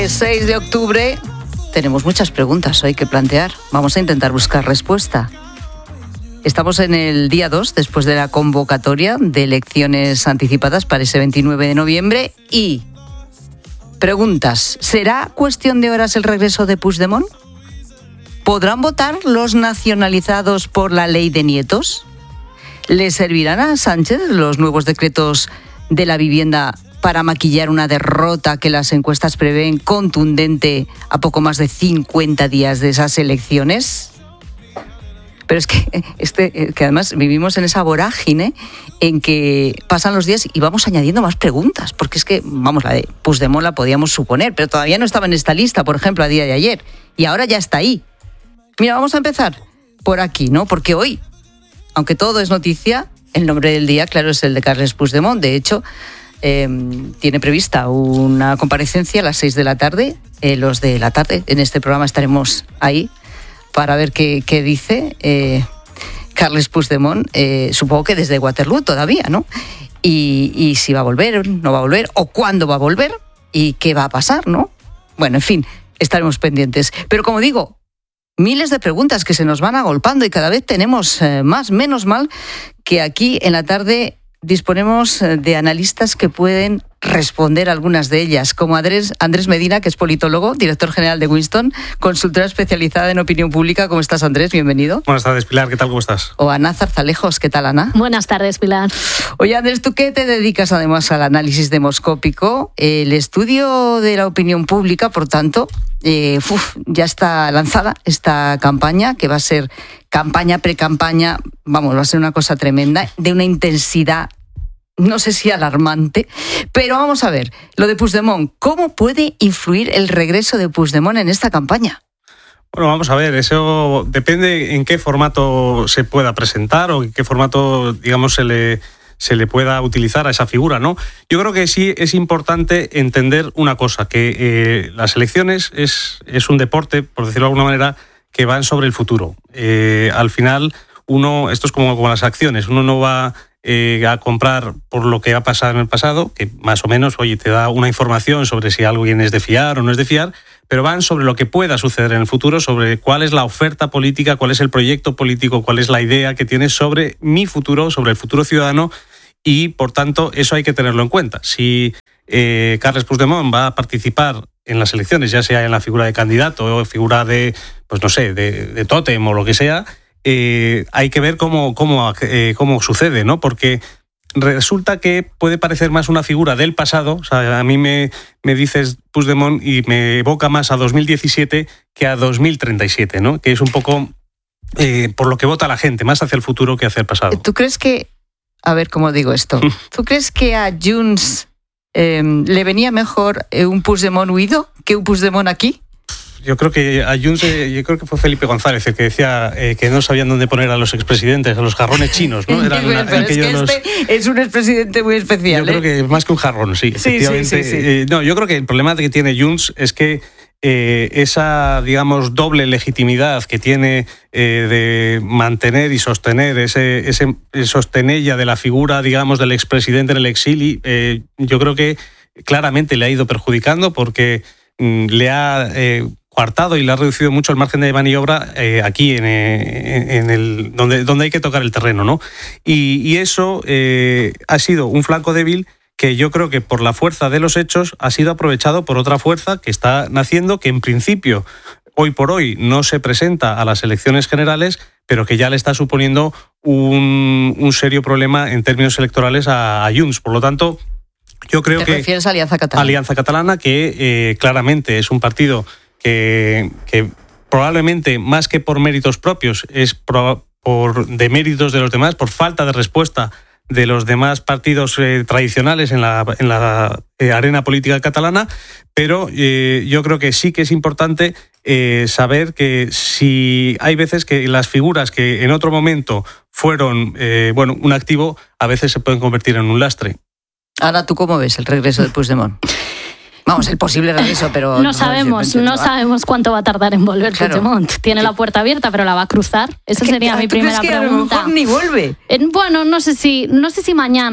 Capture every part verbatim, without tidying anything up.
seis de octubre, tenemos muchas preguntas hoy que plantear. Vamos a intentar buscar respuesta. Estamos en el día dos, después de la convocatoria de elecciones anticipadas para ese veintinueve de noviembre. Y preguntas, ¿será cuestión de horas el regreso de Puigdemont? ¿Podrán votar los nacionalizados por la ley de nietos? ¿Le servirán a Sánchez los nuevos decretos de la vivienda para maquillar una derrota que las encuestas prevén contundente a poco más de cincuenta días de esas elecciones? Pero es que, este, que además vivimos en esa vorágine en que pasan los días y vamos añadiendo más preguntas, porque es que, vamos, la de Puigdemont la podíamos suponer, pero todavía no estaba en esta lista, por ejemplo, a día de ayer, y ahora ya está ahí. Mira, vamos a empezar por aquí, ¿no? Porque hoy, aunque todo es noticia, el nombre del día, claro, es el de Carles Puigdemont. De hecho, eh, tiene prevista una comparecencia a las seis de la tarde. Eh, los de la tarde, en este programa estaremos ahí para ver qué, qué dice eh, Carles Puigdemont. Eh, supongo que desde Waterloo todavía, ¿no? Y, y si va a volver, no va a volver, o cuándo va a volver, y qué va a pasar, ¿no? Bueno, en fin, estaremos pendientes. Pero como digo, miles de preguntas que se nos van agolpando y cada vez tenemos eh, más. Menos mal que aquí en la tarde disponemos de analistas que pueden responder algunas de ellas, como Andrés, Andrés Medina, que es politólogo, director general de Winston, consultora especializada en opinión pública. ¿Cómo estás, Andrés? Bienvenido. Buenas tardes, Pilar. ¿Qué tal? ¿Cómo estás? O Ana Zarzalejos. ¿Qué tal, Ana? Buenas tardes, Pilar. Oye, Andrés, ¿tú qué te dedicas además al análisis demoscópico? El estudio de la opinión pública, por tanto, eh, uf, ya está lanzada esta campaña, que va a ser campaña, pre-campaña, vamos, va a ser una cosa tremenda, de una intensidad, no sé si alarmante, pero vamos a ver, lo de Puigdemont, ¿cómo puede influir el regreso de Puigdemont en esta campaña? Bueno, vamos a ver, eso depende en qué formato se pueda presentar o en qué formato, digamos, se le, se le pueda utilizar a esa figura, ¿no? Yo creo que sí es importante entender una cosa, que eh, las elecciones es, es un deporte, por decirlo de alguna manera, que van sobre el futuro. Eh, al final, uno, esto es como con las acciones, uno no va eh, a comprar por lo que ha pasado en el pasado, que más o menos, oye, te da una información sobre si alguien es de fiar o no es de fiar, pero van sobre lo que pueda suceder en el futuro, sobre cuál es la oferta política, cuál es el proyecto político, cuál es la idea que tienes sobre mi futuro, sobre el futuro ciudadano, y por tanto eso hay que tenerlo en cuenta. Si eh, Carles Puigdemont va a participar en las elecciones, ya sea en la figura de candidato o figura de, pues no sé, de, de tótem o lo que sea, eh, hay que ver cómo, cómo, eh, cómo sucede, ¿no? Porque resulta que puede parecer más una figura del pasado. O sea, a mí me, me dices Puigdemont y me evoca más a dos mil diecisiete que a dos mil treinta y siete, ¿no? Que es un poco eh, por lo que vota la gente, más hacia el futuro que hacia el pasado. ¿Tú crees que, a ver cómo digo esto, ¿tú crees que a Junts eh, le venía mejor un Puigdemont huido que un Puigdemont aquí? Yo creo que a Junts, yo creo que fue Felipe González el que decía eh, que no sabían dónde poner a los expresidentes, a los jarrones chinos, ¿no? Eran Pero una, es que los... este es un expresidente muy especial. Yo ¿eh? creo que más que un jarrón, sí, efectivamente. Sí, sí, sí, sí. Eh, no, yo creo que el problema que tiene Junts es que eh, esa, digamos, doble legitimidad que tiene eh, de mantener y sostener ese, ese sostenella de la figura, digamos, del expresidente en el exilio, eh, yo creo que claramente le ha ido perjudicando porque mm, le ha eh, coartado y le ha reducido mucho el margen de maniobra eh, aquí en, eh, en el donde, donde hay que tocar el terreno, ¿no? Y, y eso eh, ha sido un flanco débil que yo creo que por la fuerza de los hechos ha sido aprovechado por otra fuerza que está naciendo, que en principio hoy por hoy no se presenta a las elecciones generales, pero que ya le está suponiendo un, un serio problema en términos electorales a, a Junts. Por lo tanto, yo creo ¿Te que... ¿Te refieres a Alianza Catalana? Alianza Catalana, que eh, claramente es un partido que, que probablemente más que por méritos propios es por, por deméritos de los demás, por falta de respuesta de los demás partidos eh, tradicionales en la, en la eh, arena política catalana, pero eh, yo creo que sí que es importante eh, saber que si hay veces que las figuras que en otro momento fueron eh, bueno, un activo, a veces se pueden convertir en un lastre. Ahora, ¿tú cómo ves el regreso de Puigdemont? Vamos, el posible regreso, pero... No, no sabemos, no sabemos cuánto va a tardar en volver claro. Puigdemont. Tiene la puerta abierta, pero la va a cruzar. Esa sería mi primera ¿tú crees que pregunta. A lo mejor ni vuelve? Bueno, no sé si, no sé si mañana,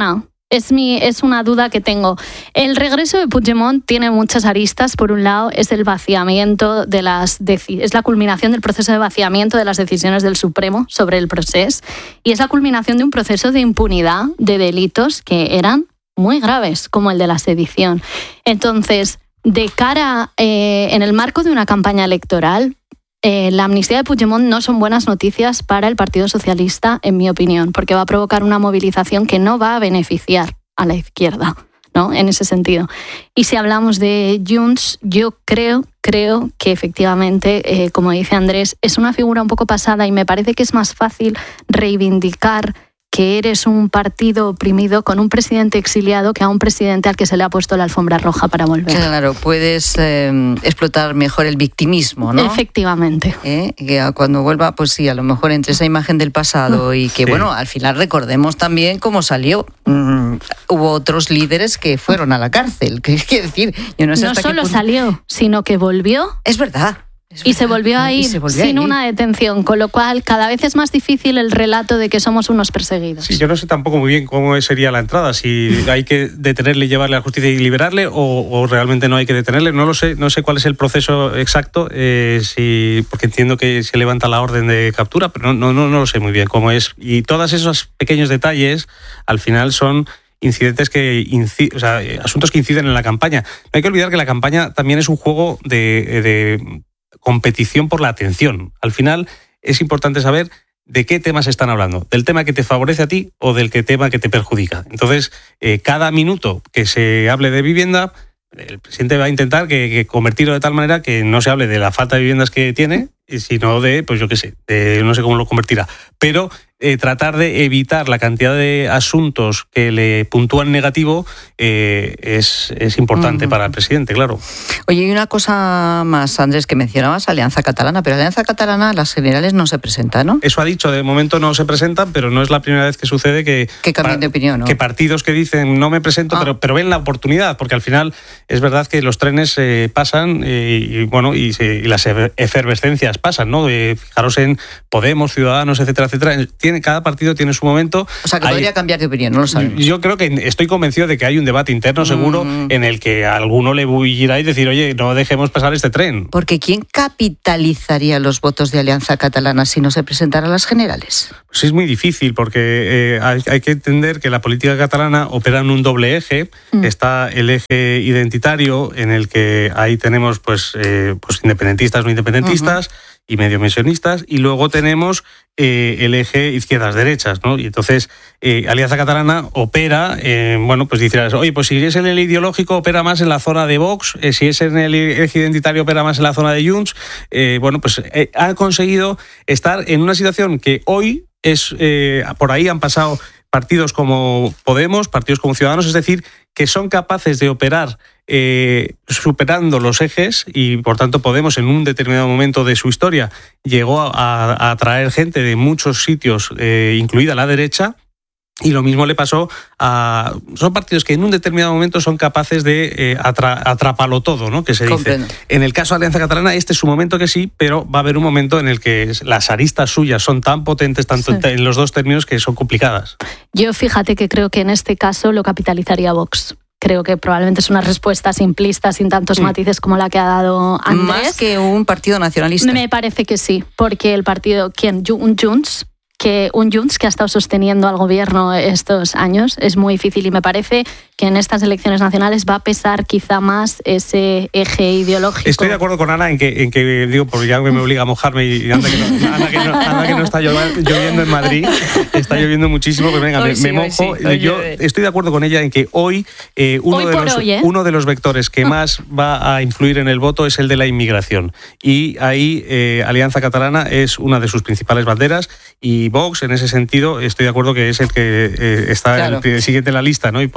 Es, mi, es una duda que tengo. El regreso de Puigdemont tiene muchas aristas. Por un lado, es el vaciamiento de las es la culminación del proceso de vaciamiento de las decisiones del Supremo sobre el proceso y es la culminación de un proceso de impunidad de delitos que eran muy graves, como el de la sedición. Entonces, de cara eh, en el marco de una campaña electoral, Eh, la amnistía de Puigdemont no son buenas noticias para el Partido Socialista, en mi opinión, porque va a provocar una movilización que no va a beneficiar a la izquierda, ¿no? En ese sentido. Y si hablamos de Junts, yo creo, creo que efectivamente, eh, como dice Andrés, es una figura un poco pasada y me parece que es más fácil reivindicar que eres un partido oprimido con un presidente exiliado que a un presidente al que se le ha puesto la alfombra roja para volver. Claro, puedes eh, explotar mejor el victimismo, ¿no? Efectivamente. ¿Eh? Que cuando vuelva, pues sí, a lo mejor entre esa imagen del pasado y que, sí. bueno, al final recordemos también cómo salió. Mm, hubo otros líderes que fueron a la cárcel. ¿Qué quiere decir? Yo no sé no hasta solo qué punto... salió, sino que volvió. Es verdad. Y se volvió a ir se volvió sin a ir. una detención, con lo cual cada vez es más difícil el relato de que somos unos perseguidos. Sí, yo no sé tampoco muy bien cómo sería la entrada, si hay que detenerle y llevarle a la justicia y liberarle o, o realmente no hay que detenerle, no lo sé, no sé cuál es el proceso exacto, eh, si, porque entiendo que se levanta la orden de captura, pero no, no, no lo sé muy bien cómo es. Y todos esos pequeños detalles al final son incidentes que inciden, o sea, asuntos que inciden en la campaña. No hay que olvidar que la campaña también es un juego de, de competición por la atención. Al final es importante saber de qué temas están hablando, del tema que te favorece a ti o del que tema que te perjudica. Entonces, eh, cada minuto que se hable de vivienda, el presidente va a intentar que, que convertirlo de tal manera que no se hable de la falta de viviendas que tiene, sino de, pues yo qué sé, de, no sé cómo lo convertirá, pero eh, tratar de evitar la cantidad de asuntos que le puntúan negativo eh, es, es importante uh-huh. para el presidente, claro. Oye, y una cosa más, Andrés, que mencionabas, Alianza Catalana, pero Alianza Catalana, las generales no se presentan, ¿no? Eso ha dicho, de momento no se presentan, pero no es la primera vez que sucede que... Que cambien de opinión, ¿no? Que partidos que dicen no me presento, ah. pero, pero ven la oportunidad, porque al final es verdad que los trenes eh, pasan eh, y, bueno, y, se, y las efervescencias pasan, ¿no? Eh, fijaros en Podemos, Ciudadanos, etcétera, etcétera. Tiene, cada partido tiene su momento. O sea, que Hay, podría cambiar de opinión, no lo sabemos. Yo creo que estoy convencido de que hay un debate interno seguro mm. en el que a alguno le bullirá y decir, oye, no dejemos pasar este tren. Porque ¿quién capitalizaría los votos de Alianza Catalana si no se presentara a las generales? Pues es muy difícil, porque eh, hay, hay que entender que la política catalana opera en un doble eje. Mm. Está el eje identitario, en el que ahí tenemos pues, eh, pues independentistas, no independentistas, uh-huh. y medio pensionistas, y luego tenemos eh, el eje izquierdas-derechas, ¿no? Y entonces eh, Alianza Catalana opera, eh, bueno, pues dirás, oye, pues si es en el ideológico opera más en la zona de Vox, eh, si es en el eje identitario opera más en la zona de Junts, eh, bueno, pues eh, ha conseguido estar en una situación que hoy es, eh, por ahí han pasado partidos como Podemos, partidos como Ciudadanos, es decir, que son capaces de operar eh, superando los ejes y, por tanto, Podemos en un determinado momento de su historia llegó a, a atraer gente de muchos sitios, eh, incluida la derecha, y lo mismo le pasó a... Son partidos que en un determinado momento son capaces de eh, atra, atraparlo todo, ¿no? Que se Comprendo. dice. En el caso de Alianza Catalana, este es su momento que sí, pero va a haber un momento en el que las aristas suyas son tan potentes, tanto sí. en los dos términos, que son complicadas. Yo fíjate que creo que en este caso lo capitalizaría Vox. Creo que probablemente es una respuesta simplista, sin tantos matices como la que ha dado Andrés. Más que un partido nacionalista. Me parece que sí, porque el partido, ¿quién? Un Junts, que un Junts que ha estado sosteniendo al gobierno estos años, es muy difícil, y me parece que en estas elecciones nacionales va a pesar quizá más ese eje ideológico. Estoy de acuerdo con Ana en que, en que digo, porque ya me obliga a mojarme y anda que no, anda que no, anda que no está lloviendo en Madrid, está lloviendo muchísimo, pero venga, me, sí, me mojo. Sí, yo estoy de acuerdo con ella en que hoy, eh, uno, hoy de los, hoy, ¿eh? uno de los vectores que más va a influir en el voto es el de la inmigración. Y ahí eh, Alianza Catalana es una de sus principales banderas, y Vox, en ese sentido, estoy de acuerdo que es el que eh, está claro. el, el siguiente en la lista, ¿no? Y puede ser el que mejor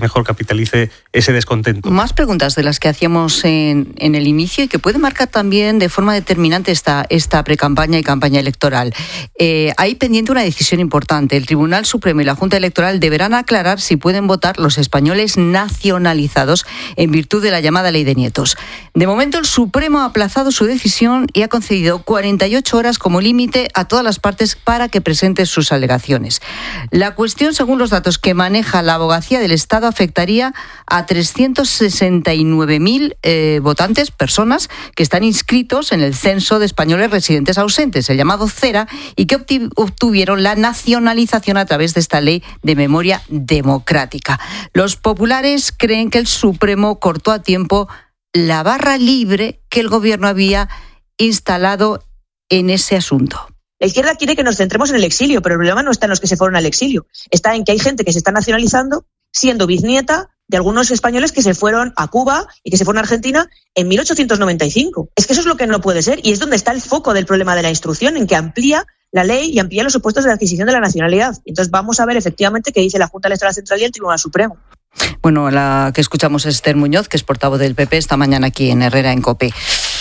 mejor capitalice ese descontento. Más preguntas de las que hacíamos en, en el inicio y que puede marcar también de forma determinante esta, esta precampaña y campaña electoral. Eh, hay pendiente una decisión importante. El Tribunal Supremo y la Junta Electoral deberán aclarar si pueden votar los españoles nacionalizados en virtud de la llamada Ley de Nietos. De momento, el Supremo ha aplazado su decisión y ha concedido cuarenta y ocho horas como límite a todas las partes para que presenten sus alegaciones. La cuestión, según los datos que maneja la Abogacía del Estado, afectaría a trescientos sesenta y nueve mil eh, votantes, personas que están inscritos en el Censo de Españoles Residentes Ausentes, el llamado CERA, y que obtuvieron la nacionalización a través de esta ley de memoria democrática. Los populares creen que el Supremo cortó a tiempo la barra libre que el gobierno había instalado en ese asunto. La izquierda quiere que nos centremos en el exilio, pero el problema no está en los que se fueron al exilio. Está en que hay gente que se está nacionalizando siendo bisnieta de algunos españoles que se fueron a Cuba y que se fueron a Argentina en mil ochocientos noventa y cinco. Es que eso es lo que no puede ser y es donde está el foco del problema de la instrucción, en que amplía la ley y amplía los supuestos de adquisición de la nacionalidad. Entonces vamos a ver efectivamente qué dice la Junta Electoral Central y el Tribunal Supremo. Bueno, la que escuchamos es Esther Muñoz, que es portavoz del P P esta mañana aquí en Herrera, en COPE.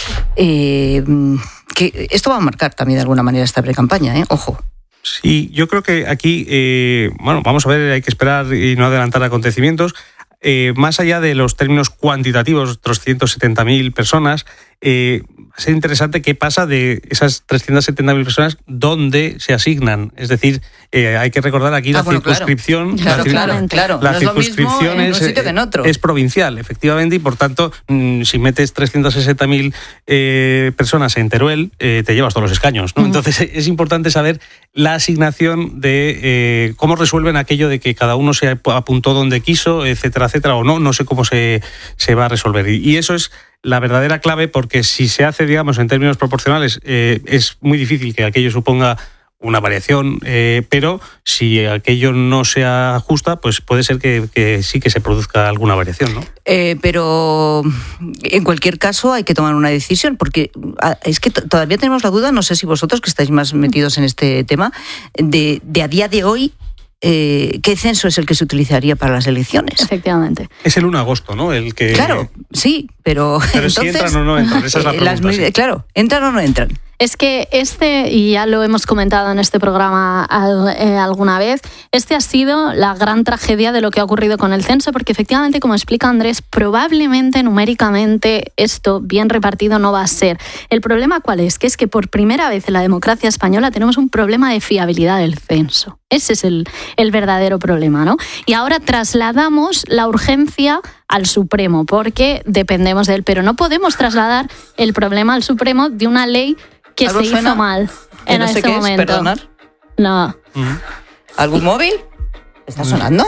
Eh, que esto va a marcar también de alguna manera esta precampaña, ¿eh? Ojo. Sí, yo creo que aquí, eh, bueno, vamos a ver, hay que esperar y no adelantar acontecimientos. Eh, más allá de los términos cuantitativos, trescientas setenta mil personas, eh, va a ser interesante qué pasa de esas trescientas setenta mil personas, dónde se asignan. Es decir, eh, hay que recordar aquí ah, la bueno, circunscripción. Claro, la, claro, la, claro. La no circunscripción es, es, es provincial, efectivamente, y por tanto, mmm, si metes trescientas sesenta mil eh, personas en Teruel, eh, te llevas todos los escaños, ¿no? Uh-huh. Entonces es importante saber la asignación de eh, cómo resuelven aquello de que cada uno se apuntó donde quiso, etcétera, etcétera, o no, no sé cómo se, se va a resolver. Y, y eso es la verdadera clave, porque si se hace, digamos, en términos proporcionales, eh, es muy difícil que aquello suponga una variación, eh, pero si aquello no se ajusta, pues puede ser que, que sí que se produzca alguna variación, ¿no? Eh, pero en cualquier caso hay que tomar una decisión, porque es que t- todavía tenemos la duda, no sé si vosotros que estáis más metidos en este tema, de, de a día de hoy, Eh, ¿qué censo es el que se utilizaría para las elecciones? Efectivamente. Es el uno de agosto, ¿no? El que... Claro, sí, pero... Pero entonces, si entran o no entran, esa es la pregunta. Las, sí. Claro, ¿entran o no entran? Es que este, y ya lo hemos comentado en este programa eh, alguna vez, este ha sido la gran tragedia de lo que ha ocurrido con el censo, porque efectivamente, como explica Andrés, probablemente numéricamente esto bien repartido no va a ser. ¿El problema cuál es? Que es que por primera vez en la democracia española tenemos un problema de fiabilidad del censo. Ese es el, el verdadero problema, ¿no? Y ahora trasladamos la urgencia al Supremo, porque dependemos de él, pero no podemos trasladar el problema al Supremo de una ley que se hizo mal en no sé este qué momento. Es, ¿perdonar? No. ¿Algún móvil? ¿Está sonando?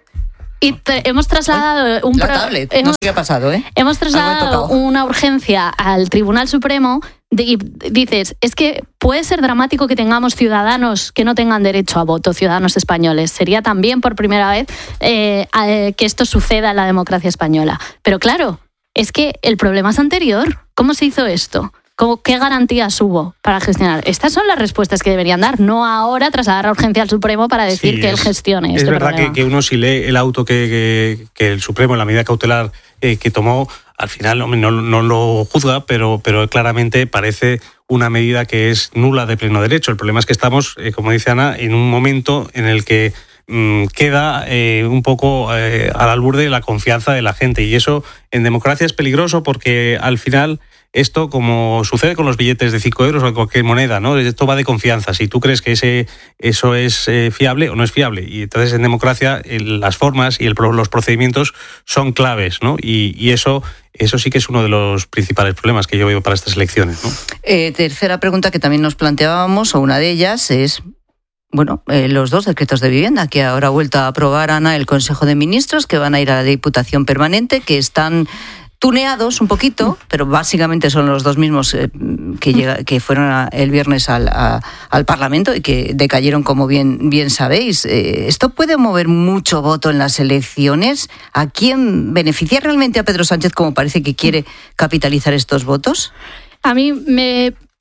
Y te, hemos trasladado un la pro, tablet. Hemos, no sé qué ha pasado, ¿eh? Hemos trasladado una urgencia al Tribunal Supremo de, y dices, es que puede ser dramático que tengamos ciudadanos que no tengan derecho a voto, ciudadanos españoles. Sería también por primera vez eh, eh, que esto suceda en la democracia española. Pero claro, es que el problema es anterior. ¿Cómo se hizo esto? ¿Qué garantías hubo para gestionar? Estas son las respuestas que deberían dar, no ahora trasladar la urgencia al Supremo para decir sí, que es, él gestione es este verdad problema. Que, que uno si lee el auto que, que, que el Supremo, en la medida cautelar eh, que tomó, al final no, no lo juzga, pero, pero claramente parece una medida que es nula de pleno derecho. El problema es que estamos, eh, como dice Ana, en un momento en el que mmm, queda eh, un poco eh, al albur de la confianza de la gente, y eso en democracia es peligroso, porque al final esto, como sucede con los billetes de cinco euros o cualquier moneda, ¿no? Esto va de confianza. Si tú crees que ese eso es eh, fiable o no es fiable. Y entonces en democracia el, las formas y el, los procedimientos son claves, ¿no? Y, y eso, eso sí que es uno de los principales problemas que yo veo para estas elecciones, ¿no? Eh, tercera pregunta que también nos planteábamos, o una de ellas, es... Bueno, eh, los dos decretos de vivienda que ahora ha vuelto a aprobar, Ana, el Consejo de Ministros, que van a ir a la Diputación Permanente, que están tuneados un poquito, pero básicamente son los dos mismos eh, que, llega, que fueron a, el viernes al, a, al Parlamento y que decayeron, como bien, bien sabéis. Eh, ¿Esto puede mover mucho voto en las elecciones? ¿A quién beneficia realmente a Pedro Sánchez, como parece que quiere capitalizar estos votos? A mí me...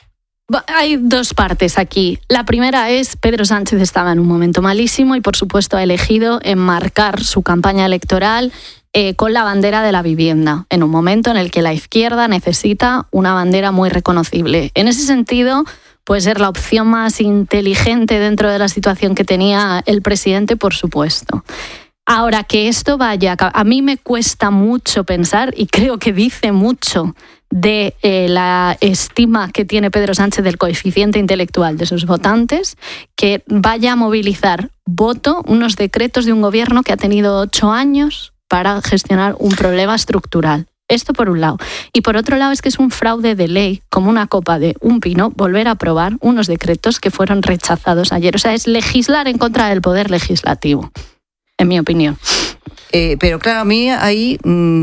Hay dos partes aquí. La primera es, Pedro Sánchez estaba en un momento malísimo y por supuesto ha elegido enmarcar su campaña electoral eh, con la bandera de la vivienda, en un momento en el que la izquierda necesita una bandera muy reconocible. En ese sentido, puede ser la opción más inteligente dentro de la situación que tenía el presidente, por supuesto. Ahora, que esto vaya, a mí me cuesta mucho pensar, y creo que dice mucho de eh, la estima que tiene Pedro Sánchez del coeficiente intelectual de sus votantes, que vaya a movilizar voto, unos decretos de un gobierno que ha tenido ocho años para gestionar un problema estructural. Esto por un lado. Y por otro lado es que es un fraude de ley, como una copa de un pino, volver a aprobar unos decretos que fueron rechazados ayer. O sea, es legislar en contra del poder legislativo, en mi opinión. Eh, pero claro, a mí ahí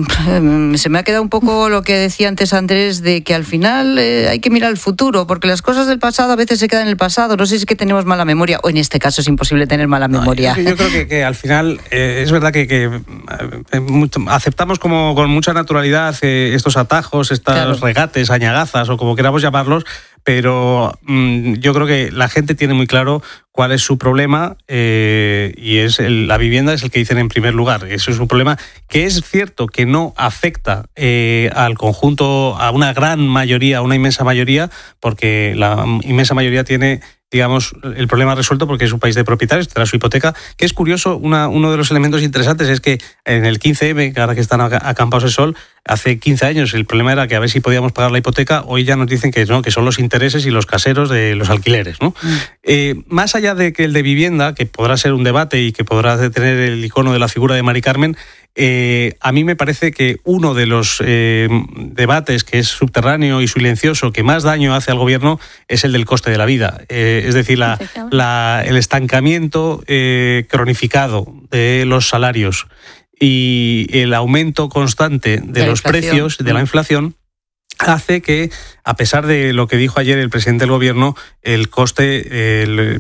mmm, se me ha quedado un poco lo que decía antes Andrés, de que al final eh, hay que mirar al futuro, porque las cosas del pasado a veces se quedan en el pasado. No sé si es que tenemos mala memoria, o en este caso es imposible tener mala memoria. No, yo, yo creo que, que al final eh, es verdad que, que eh, mucho, aceptamos como con mucha naturalidad eh, estos atajos, estos claro. regates, añagazas o como queramos llamarlos, pero mmm, yo creo que la gente tiene muy claro cuál es su problema eh, y es el, la vivienda es el que dicen en primer lugar. Eso es un problema que es cierto que no afecta eh, al conjunto, a una gran mayoría, a una inmensa mayoría, porque la inmensa mayoría tiene, digamos, el problema resuelto porque es un país de propietarios, tendrá su hipoteca. Que es curioso, una, uno de los elementos interesantes es que en el quince eme, que ahora que están acampados el sol, hace quince años el problema era que a ver si podíamos pagar la hipoteca, hoy ya nos dicen que no, que son los intereses y los caseros de los alquileres, ¿no? Mm. Eh, más allá de que el de vivienda, que podrá ser un debate y que podrá tener el icono de la figura de Mari Carmen, Eh, a mí me parece que uno de los eh, debates que es subterráneo y silencioso que más daño hace al gobierno es el del coste de la vida. Eh, es decir, la, la, el estancamiento eh, cronificado de los salarios y el aumento constante de, de los inflación. precios, de la inflación, hace que, a pesar de lo que dijo ayer el presidente del gobierno, el coste el,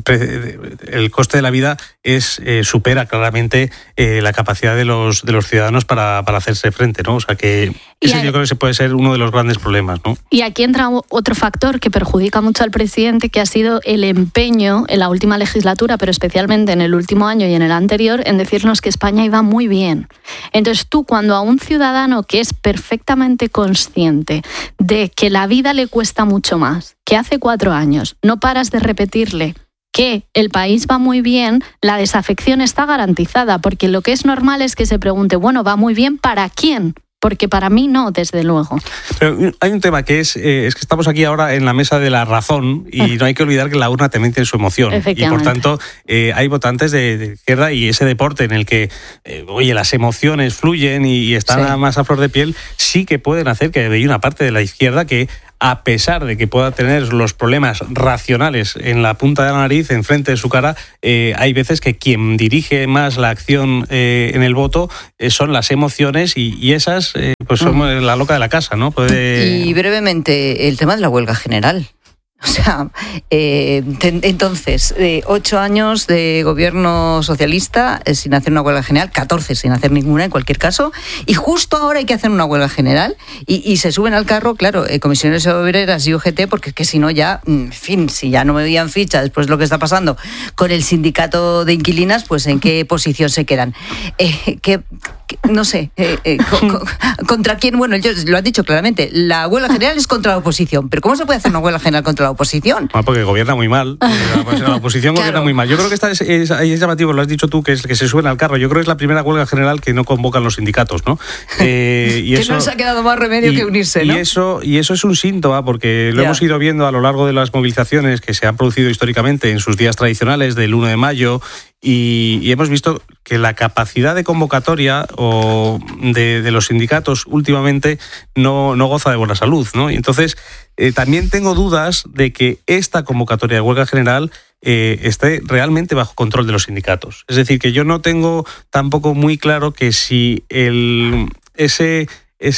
el coste de la vida es eh, supera claramente eh, la capacidad de los de los ciudadanos para, para hacerse frente, ¿no? O sea que ese yo creo que se puede ser uno de los grandes problemas, ¿no? Y aquí entra otro factor que perjudica mucho al presidente, que ha sido el empeño en la última legislatura, pero especialmente en el último año y en el anterior, en decirnos que España iba muy bien. Entonces tú, cuando a un ciudadano que es perfectamente consciente de que la vida le cuesta mucho más, que hace cuatro años no paras de repetirle que el país va muy bien, la desafección está garantizada, porque lo que es normal es que se pregunte, bueno, ¿va muy bien para quién? Porque para mí no, desde luego. Pero hay un tema que es, eh, es que estamos aquí ahora en la mesa de la razón y no hay que olvidar que la urna también tiene su emoción. Y por tanto eh, hay votantes de, de izquierda y ese deporte en el que, eh, oye, las emociones fluyen y, y están sí. más a flor de piel, sí que pueden hacer que hay una parte de la izquierda que, a pesar de que pueda tener los problemas racionales en la punta de la nariz, enfrente de su cara, eh, hay veces que quien dirige más la acción eh, en el voto eh, son las emociones y, y esas eh, pues son mm. la loca de la casa, ¿no? Puede... Y brevemente, el tema de la huelga general. O sea, eh, ten, entonces, eh, ocho años de gobierno socialista eh, sin hacer una huelga general, catorce sin hacer ninguna en cualquier caso, y justo ahora hay que hacer una huelga general y, y se suben al carro, claro, eh, comisiones obreras y U G T, porque es que si no ya, en fin, si ya no me veían ficha después de lo que está pasando con el sindicato de inquilinas, pues en qué posición se quedan. Eh, ¿qué, No sé, eh, eh, co- co- ¿contra quién? Bueno, ellos lo han dicho claramente, la huelga general es contra la oposición, pero ¿cómo se puede hacer una huelga general contra la oposición? Bueno, porque gobierna muy mal, la oposición claro. gobierna muy mal. Yo creo que esta es, es, es llamativo, lo has dicho tú, que es que se suben al carro. Yo creo que es la primera huelga general que no convocan los sindicatos, ¿no? Eh, y que eso, no les ha quedado más remedio y, que unirse, ¿no? Y eso, y eso es un síntoma, porque lo yeah. hemos ido viendo a lo largo de las movilizaciones que se han producido históricamente en sus días tradicionales del uno de mayo, y, y hemos visto que la capacidad de convocatoria o de, de los sindicatos últimamente no, no goza de buena salud, ¿no? Y entonces eh, también tengo dudas de que esta convocatoria de huelga general eh, esté realmente bajo control de los sindicatos. Es decir, que yo no tengo tampoco muy claro que si el ese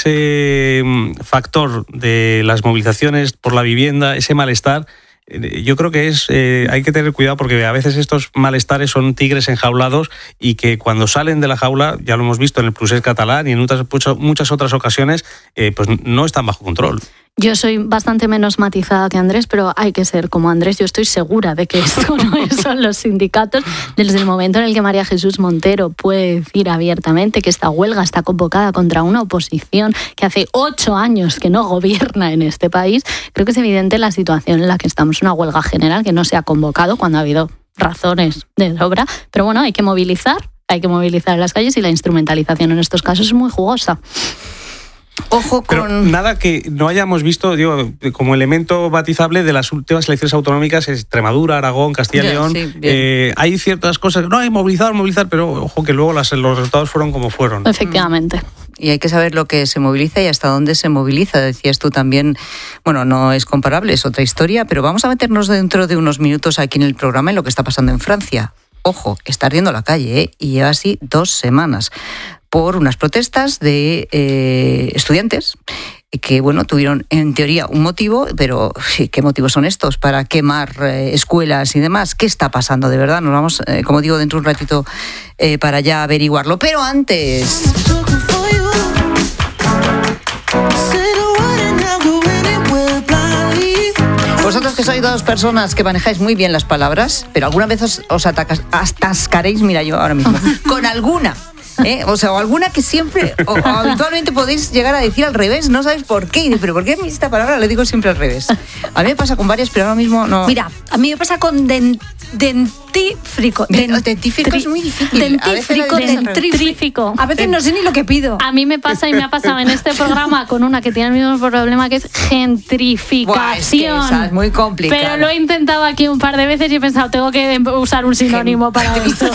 ese factor de las movilizaciones por la vivienda, ese malestar, yo creo que es eh, hay que tener cuidado, porque a veces estos malestares son tigres enjaulados y que cuando salen de la jaula, ya lo hemos visto en el procés catalán y en muchas, muchas otras ocasiones, eh, pues no están bajo control. Yo soy bastante menos matizada que Andrés, pero hay que ser como Andrés. Yo estoy segura de que esto no son los sindicatos. Desde el momento en el que María Jesús Montero puede decir abiertamente que esta huelga está convocada contra una oposición que hace ocho años que no gobierna en este país, creo que es evidente la situación en la que estamos. Una huelga general que no se ha convocado cuando ha habido razones de sobra, pero bueno, hay que movilizar, hay que movilizar en las calles y la instrumentalización en estos casos es muy jugosa. Ojo con... Pero nada que no hayamos visto, digo, como elemento matizable de las últimas elecciones autonómicas, Extremadura, Aragón, Castilla y León. Sí, eh, hay ciertas cosas, no hay movilizar, movilizar, pero ojo que luego las, los resultados fueron como fueron. Efectivamente. Y hay que saber lo que se moviliza y hasta dónde se moviliza. Decías tú también, bueno, no es comparable, es otra historia, pero vamos a meternos dentro de unos minutos aquí en el programa en lo que está pasando en Francia. Ojo, está ardiendo la calle, ¿eh? Y lleva así dos semanas por unas protestas de eh, estudiantes que, bueno, tuvieron en teoría un motivo, pero sí, ¿qué motivos son estos para quemar eh, escuelas y demás? ¿Qué está pasando de verdad? Nos vamos, eh, como digo, dentro de un ratito eh, para ya averiguarlo. Pero antes... Vosotros que sois dos personas que manejáis muy bien las palabras, pero alguna vez os, os atacas, atascaréis, mira yo ahora mismo, con alguna... ¿Eh? O sea, o alguna que siempre o, o habitualmente podéis llegar a decir al revés, no sabéis por qué. Y dice, pero ¿por qué a mí esta palabra le digo siempre al revés? A mí me pasa con varias, pero ahora mismo no. Mira, a mí me pasa con den, dentífrico. Den, dentífrico es muy difícil. Dentífrico, dentrífico. A veces no sé ni lo que pido. A mí me pasa y me ha pasado en este programa con una que tiene el mismo problema, que es gentrificación. Buah, es que esa es muy complicado. Pero lo he intentado aquí un par de veces y he pensado, tengo que usar un sinónimo para esto.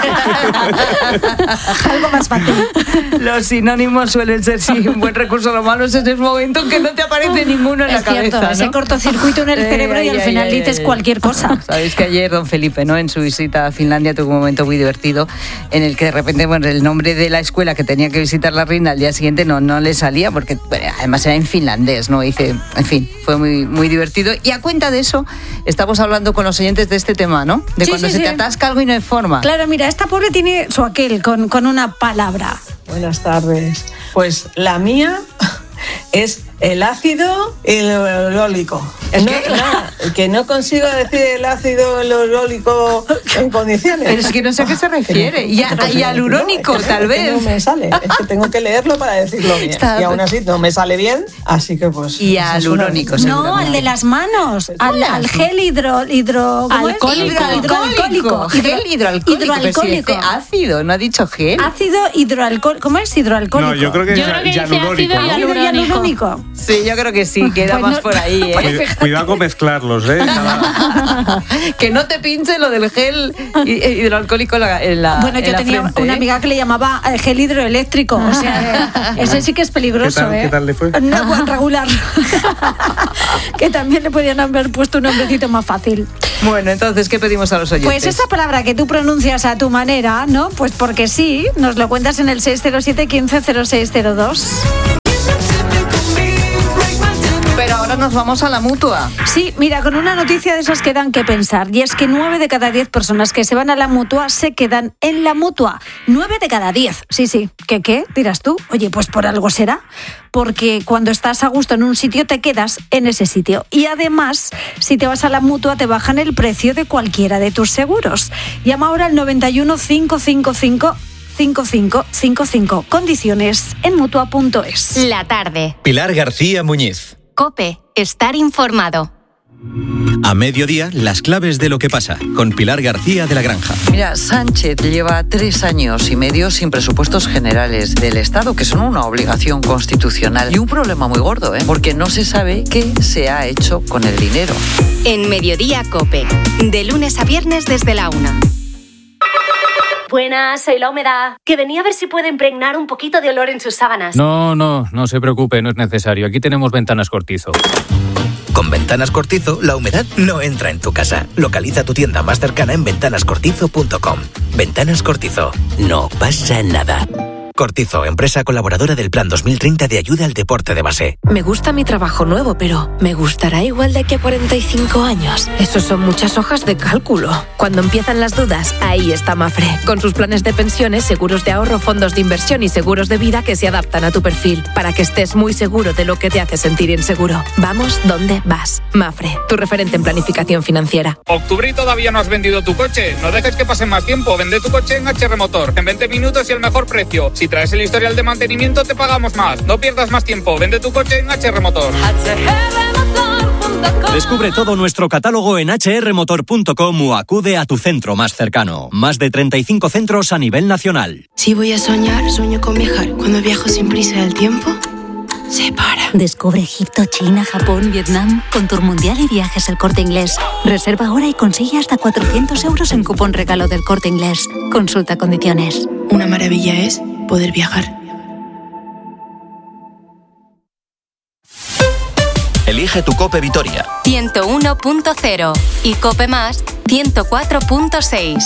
Algo más fácil. Los sinónimos suelen ser sí un buen recurso. Lo malo es en ese momento que no te aparece ninguno en es la cierto, cabeza, ¿no? Ese cortocircuito en el cerebro eh, ay, y al ay, final ay, dices ay, cualquier ay. cosa. Sabéis que ayer don Felipe, ¿no?, en su visita a Finlandia tuvo un momento muy divertido en el que de repente, bueno, el nombre de la escuela que tenía que visitar la reina al día siguiente no, no le salía porque, bueno, además era en finlandés, ¿no? Y dice, en fin, fue muy, muy divertido. Y a cuenta de eso estamos hablando con los oyentes de este tema, ¿no? De sí, cuando sí, se sí. te atasca algo y no hay forma. Claro, mira, esta pobre tiene su aquel con, con una palabra. Buenas tardes. Pues la mía es el ácido hialurónico. No, no, que no consigo decir el ácido hialurónico en condiciones. Pero es que no sé a qué se refiere. Y hialurónico, no, tal es vez. Que no me sale. Es que tengo que leerlo para decirlo bien. Está... Y aún así no me sale bien, así que pues... Hialurónico. No, al de las manos. Al, al gel hidro... hidro ¿cómo alcohólico. Es? Hidroalcohólico. Gel hidroalcohólico. Hidroalcohólico. Si ácido, no ha dicho gel. Ácido hidroalcohólico. ¿Cómo es hidroalcohólico? No, yo creo que yo creo que dice ácido hialurónico. Sí, yo creo que sí, queda pues más no, por ahí, ¿eh? Cuidado, cuidado con mezclarlos, ¿eh? Que no te pinche lo del gel hidroalcohólico en la, en la Bueno, yo en la tenía frente, una ¿eh? amiga que le llamaba gel hidroeléctrico, o sea, ese sí que es peligroso, ¿Qué tal, ¿eh? ¿Qué tal le fue? No, bueno, regular. Que también le podían haber puesto un nombrecito más fácil. Bueno, entonces, ¿qué pedimos a los oyentes? Pues esa palabra que tú pronuncias a tu manera, ¿no? Pues porque sí, nos lo cuentas en el seis cero siete, quince cero seis cero dos. Pero ahora nos vamos a la Mutua. Sí, mira, con una noticia de esas que dan que pensar. Y es que nueve de cada diez personas que se van a la Mutua se quedan en la Mutua. Nueve de cada diez. Sí, sí. ¿Qué qué? Dirás tú. Oye, pues por algo será. Porque cuando estás a gusto en un sitio te quedas en ese sitio. Y además, si te vas a la Mutua te bajan el precio de cualquiera de tus seguros. Llama ahora al noventa y uno, cinco cinco cinco, cinco cinco cinco cinco. Condiciones en mutua punto es. La tarde. Pilar García Muñiz. COPE. Estar informado. A mediodía, las claves de lo que pasa, con Pilar García de la Granja. Mira, Sánchez lleva tres años y medio sin presupuestos generales del Estado, que son una obligación constitucional. Y un problema muy gordo, ¿eh? Porque no se sabe qué se ha hecho con el dinero. En Mediodía COPE. De lunes a viernes desde la una. Buenas, soy la humedad. Que venía a ver si puede impregnar un poquito de olor en sus sábanas. No, no, no se preocupe, no es necesario. Aquí tenemos Ventanas Cortizo. Con Ventanas Cortizo, la humedad no entra en tu casa. Localiza tu tienda más cercana en ventanas cortizo punto com. Ventanas Cortizo. No pasa nada. Cortizo, empresa colaboradora del Plan dos mil treinta de ayuda al deporte de base. Me gusta mi trabajo nuevo, pero ¿me gustará igual de aquí a cuarenta y cinco años? Esos son muchas hojas de cálculo. Cuando empiezan las dudas, ahí está Mafre. Con sus planes de pensiones, seguros de ahorro, fondos de inversión y seguros de vida que se adaptan a tu perfil, para que estés muy seguro de lo que te hace sentir inseguro. Vamos donde vas. Mafre, tu referente en planificación financiera. Octubre y todavía no has vendido tu coche. No dejes que pase más tiempo. Vende tu coche en H R Motor. En veinte minutos y el mejor precio. Si traes el historial de mantenimiento, te pagamos más. No pierdas más tiempo. Vende tu coche en H R Motor. Descubre todo nuestro catálogo en hache erre motor punto com o acude a tu centro más cercano. Más de treinta y cinco centros a nivel nacional. Si voy a soñar, sueño con viajar. Cuando viajo sin prisa del tiempo, se para. Descubre Egipto, China, Japón, Vietnam con Tour Mundial y Viajes El Corte Inglés. Reserva ahora y consigue hasta cuatrocientos euros en cupón regalo del Corte Inglés. Consulta condiciones. Una maravilla es poder viajar. Elige tu Cope Vitoria. ciento uno punto cero y Cope Más ciento cuatro punto seis.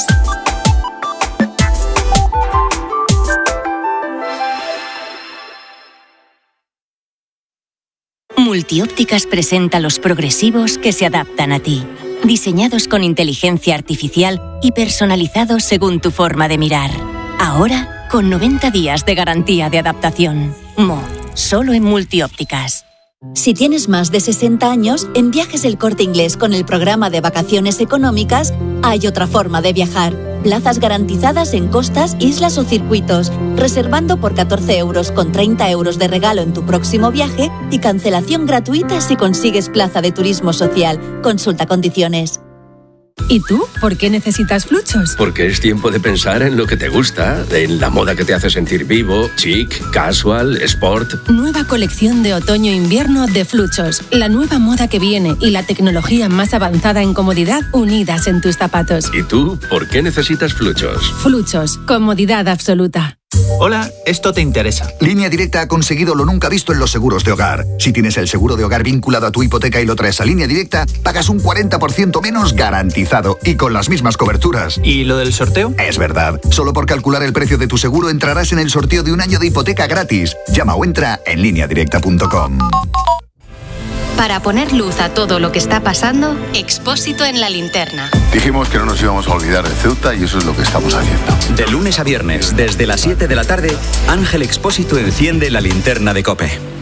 Multiópticas presenta los progresivos que se adaptan a ti. Diseñados con inteligencia artificial y personalizados según tu forma de mirar. Ahora, con noventa días de garantía de adaptación. Mo, solo en Multiópticas. Si tienes más de sesenta años, en Viajes El Corte Inglés con el programa de vacaciones económicas, hay otra forma de viajar. Plazas garantizadas en costas, islas o circuitos, reservando por catorce euros con treinta euros de regalo en tu próximo viaje y cancelación gratuita si consigues plaza de turismo social. Consulta condiciones. ¿Y tú? ¿Por qué necesitas Fluchos? Porque es tiempo de pensar en lo que te gusta, en la moda que te hace sentir vivo, chic, casual, sport. Nueva colección de otoño-invierno de Fluchos. La nueva moda que viene y la tecnología más avanzada en comodidad unidas en tus zapatos. ¿Y tú? ¿Por qué necesitas Fluchos? Fluchos. Comodidad absoluta. Hola, esto te interesa. Línea Directa ha conseguido lo nunca visto en los seguros de hogar. Si tienes el seguro de hogar vinculado a tu hipoteca y lo traes a Línea Directa, pagas un cuarenta por ciento menos garantizado y con las mismas coberturas. ¿Y lo del sorteo? Es verdad. Solo por calcular el precio de tu seguro entrarás en el sorteo de un año de hipoteca gratis. Llama o entra en línea directa punto com. Para poner luz a todo lo que está pasando, Expósito en la linterna. Dijimos que no nos íbamos a olvidar de Ceuta y eso es lo que estamos haciendo. De lunes a viernes, desde las siete de la tarde, Ángel Expósito enciende la linterna de COPE.